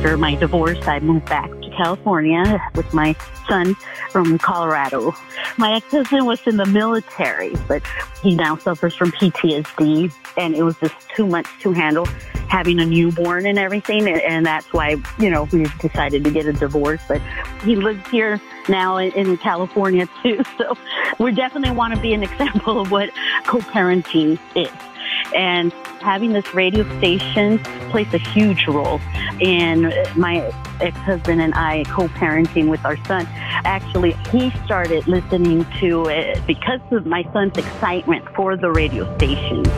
after my divorce, I moved back to California with my son from Colorado. My ex-husband was in the military, but he now suffers from PTSD, and it was just too much to handle having a newborn and everything, and that's why, we decided to get a divorce. But he lives here now in California too, so we definitely want to be an example of what co-parenting is. And having this radio station plays a huge role in my ex-husband and I co-parenting with our son. Actually, he started listening to it because of my son's excitement for the radio station.